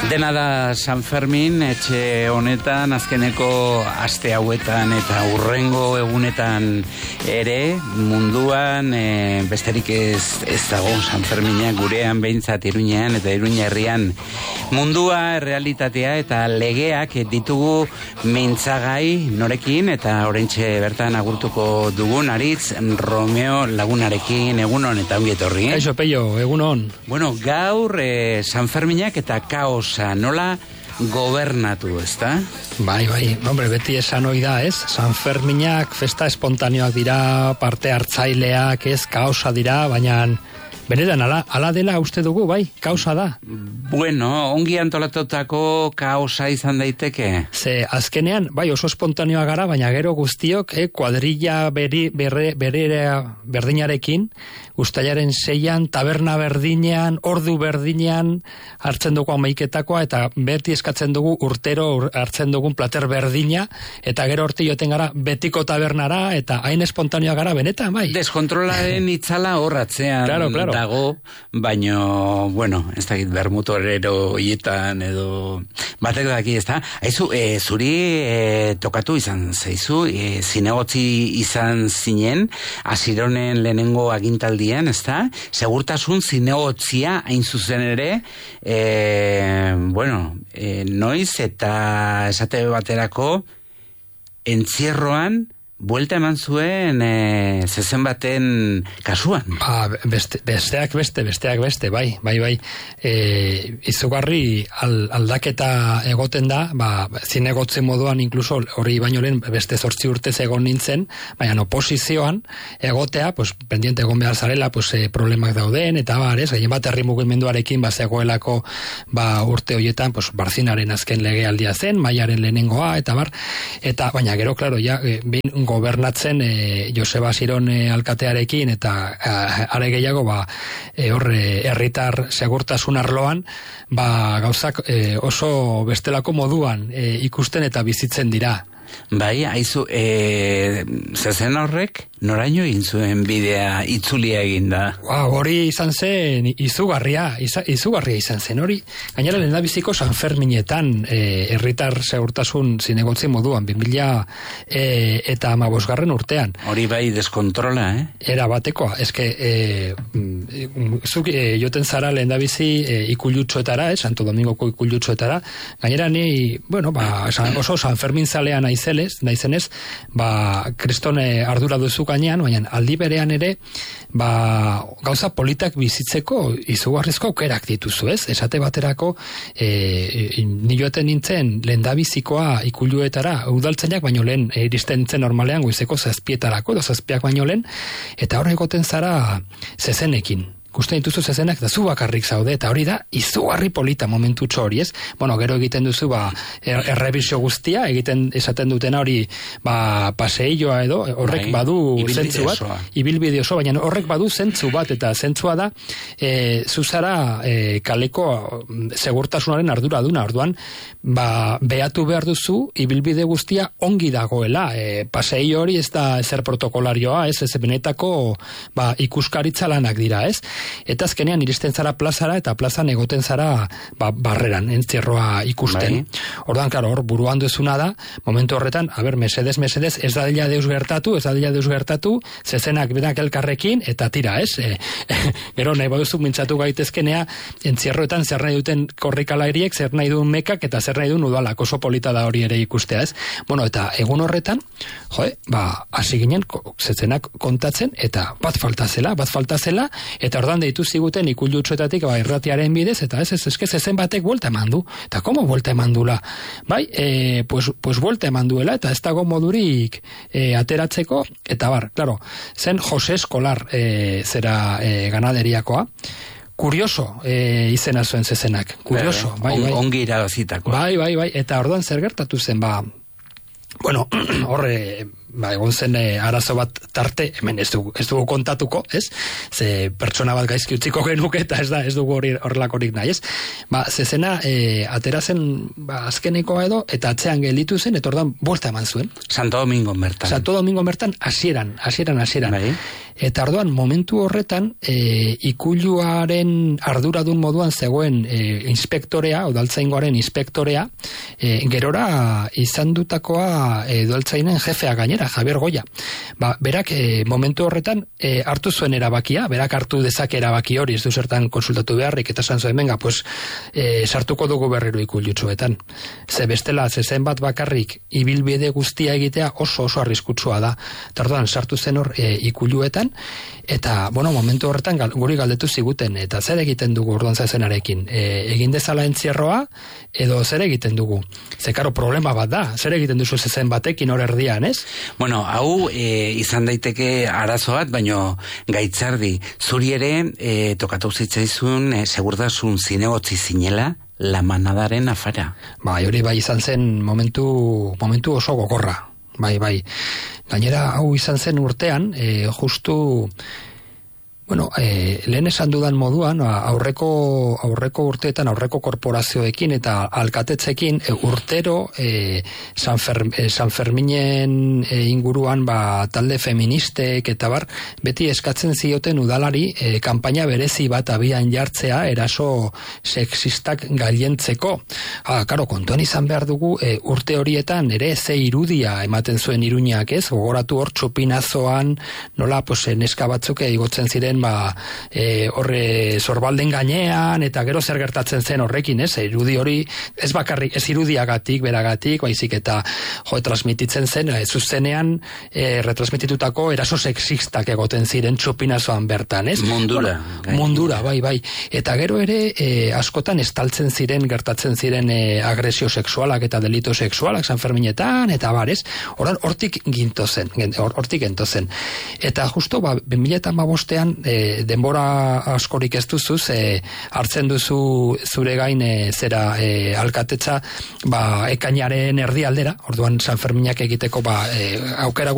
Dena da San Fermin, etxe honetan, azkeneko aste hauetan eta hurrengo egunetan ere, munduan besterik ez dago San Ferminak gurean behintzat Iruñean eta Iruña herrian. Mundua, realitatea eta legeak ditugu mintzagai norekin eta oraintxe bertan agurtuko dugun Aritz Romeo lagunarekin. Egunon eta ongi etorri. Kaixo Peio, egunon. Bueno, gaur San Ferminak eta kaosa nola gobernatu, ezta? Bai, hombre, beti esan ohi da, ez? San Ferminak festa espontaneoak dira, parte hartzaileak, ez, kaosa dira, baina benetan, ala dela uste dugu, bai, kaosa da. Bueno, ongi antolatutako kaosa izan daiteke. Ze, azkenean, bai, oso espontaneoa gara, baina gero guztiok, kuadrilla berdinarekin, uztailaren 6an, taberna berdinean, ordu berdinean, hartzen dugu amaiketakoa, eta beti eskatzen dugu urtero hartzen dugun plater berdina, eta gero horti joten gara betiko tabernara, eta hain espontaneoa gara benetan, bai. Deskontrolaren itzala horratzean claro. Dago, baino, bueno, ez dakit bermutorero hietan edo batek daki, ez da? Aizu, zuri tokatu izan zaizu, zinegotzi izan zinen, Asironen lehenengo agintaldian, ez da? Segurtasun zinegotzia hain zuzen ere, noiz eta esate baterako entzierroan buelta eman zuen zezen baten kasuan. Besteak beste, bai. Izugarri aldaketa egoten da, zinegotze moduan inkluso hori baino lehen beste 8 urtez egon nintzen, baina oposizioan egotea, pendiente egon behar zarela, problemak dauden, eta gehien bat herri mugimenduarekin zegoelako urte horietan, Barzinaren azken legealdia zen, Maiaren lehenengoa, eta baina gero, klaro, bin gobernatzen Joseba Asiron alkatearekin eta are gehiago herritar segurtasun arloan gauzak oso bestelako moduan ikusten eta bizitzen dira. Bai, haizu, zezen horrek noraino egin zuen bidea itzulia egin da? Hori izan zen izugarria izan zen, hori gainera lehendabiziko San Ferminetan herritar segurtasun zinegotzi moduan 2000 eta 15 urtean. Hori bai deskontrola, Era batekoa, eske zuk joten zara lehendabizi ikullutxoetara, Santo Domingoko ikullutxoetara, gainera ni, oso San Fermin zalean naizenez, kriston ardura duzu gainean, baina aldi berean ere, gauza politak bizitzeko izugarrizko aukerak dituzu, ez? Esate baterako, ni joaten nintzen lehendabizikoa ikulluetara, udaltzainak baino lehen iristen zen normalean goizeko 7etarako, 7 baino lehen, eta hor egoten zara zezenekin. Gusten dituzu zezenak, da zu bakarrik zaude, eta hori da, izugarri polita momentutxo hori, ez? Gero egiten duzu, errebizio guztia, esaten dutena hori, paseilloa edo, horrek badu zentzu bat, ibilbide oso, baina horrek badu zentzu bat, eta zentzua da, zuzara kaleko segurtasunaren arduraduna, orduan, behatu behar duzu, ibilbide guztia ongi dagoela, paseillo hori ez da ezer protokolarioa, ez benetako ikuskaritza lanak dira, ez? Eta azkenean iristen zara plazara eta plazan egoten zara barreran, entzierroa ikusten. Orduan, klaro, hor buruan duzuna da, momentu horretan, mesedez, ez da dela deus gertatu, zezenak benak elkarrekin, eta tira, ez? Gero nahi baduzu mintzatu gaitezkenea, entzierroetan zer nahi duten korrikalairiek, zer nahi duen mekak, eta zer nahi duen udalak, oso polita da hori ere ikustea, ez? Eta egun horretan, hasi ginen, zezenak kontatzen, eta bat falta zela, eta ordan deitu ziguten ikullutxoetatik irratiaren bidez, eta eske zezen batek buelta eman du. Eta komo buelta eman dula? Pues buelta eman duela, eta ez dago modurik ateratzeko, eta claro, zen Jose Eskolar zera ganaderiakoa. Kurioso izena zuen zezenak. Kurioso, bai. Ongi iragazitakoa. Bai, eta orduan zer gertatu zen, horre egon zen arazo bat tarte, hemen ez dugu kontatuko, ez? Ze pertsona bat gaizki utziko genuke eta ez dugu horrelakorik nahi, ez? Zezena atera zen azkenekoa edo, eta atzean gelditu zen, eta orduan buelta eman zuen. Santo Domingo bertan, hasieran. Bai. Eta orduan, momentu horretan, ikuluaren arduradun moduan zegoen inspektorea, udaltzaingoaren inspektorea, gerora izan dutakoa udaltzainen jefea gainera, Javier Goya. Berak momentu horretan hartu zuen erabakia, berak hartu dezake erabaki hori, ez du zertan konsultatu beharrik, eta esan zuen, venga, pues, sartuko dugu berriro ikulutxoetan. Ze bestela, zezen bat bakarrik, ibilbide guztia egitea oso arriskutsua da. Eta orduan, sartu zen hor ikuluetan, eta, momentu horretan guri galdetu ziguten, eta zer egiten dugu orduan zezenarekin? Egin dezala entzierroa, edo zer egiten dugu? Ze, karo, problema bat da, zer egiten duzu zezen batekin hor erdian, ez? Bueno, hau izan daiteke arazo bat, baino Gaitzardi, zuri ere tokatu zitzaizun segurtasun zinegotzi zinela La Manadaren afara. Hori bai izan zen momentu oso gogorra. Bai. Gainera, hau izan zen urtean, justu, lehen esan dudan moduan, aurreko urteetan, aurreko korporazioekin eta alkatetzekin, urtero San Ferminen inguruan talde feministek eta beti eskatzen zioten udalari kanpaina berezi bat abian jartzea eraso sexistak gailentzeko. Karo, kontuan izan behar dugu urte horietan ere ze irudia ematen zuen Iruñak, ez? Gogoratu hor txupinazoan, nola, neska batzuk igotzen ziren horre sorbalden gainean, eta gero zer gertatzen zen horrekin, ez? Irudi hori, ez bakarrik, ez irudiagatik, beragatik, baizik eta transmititzen zen, zuzenean retransmititutako eraso sexistak egoten ziren txupinazoan bertan, ez? Mundura, bai. Eta gero ere, askotan estaltzen ziren, gertatzen ziren agresio sexualak eta delito sexualak San Ferminetan, eta ez? Hortik gintozen. Eta justo, 2015ean denbora askorik ez duzuz, hartzen duzu zure gain alkatetza ekainaren erdialdera, orduan San Ferminak egiteko aukera